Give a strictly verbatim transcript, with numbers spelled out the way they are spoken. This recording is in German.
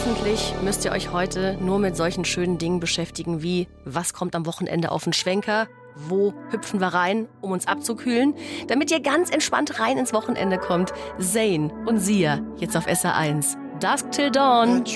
hoffentlich müsst ihr euch heute nur mit solchen schönen Dingen beschäftigen wie, was kommt am Wochenende auf den Schwenker? Wo hüpfen wir rein, um uns abzukühlen? Damit ihr ganz entspannt rein ins Wochenende kommt. Zayn und Sia, jetzt auf S R eins. Dusk Till Dawn.